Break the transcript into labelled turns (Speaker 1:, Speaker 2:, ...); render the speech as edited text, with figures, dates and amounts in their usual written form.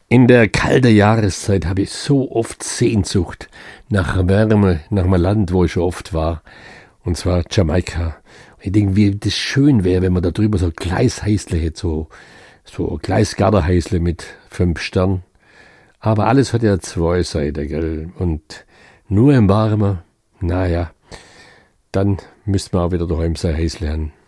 Speaker 1: In der kalten Jahreszeit habe ich so oft Sehnsucht nach Wärme, nach einem Land, wo ich schon oft war, und zwar Jamaika. Und ich denke, wie das schön wäre, wenn man da drüber so Gleisheißle hätte, so Gleisgarderheißle mit 5 Sternen. Aber alles hat ja 2 Seiten, gell? Und nur im Warmen, naja, dann müsste man auch wieder daheim sein Häusle haben.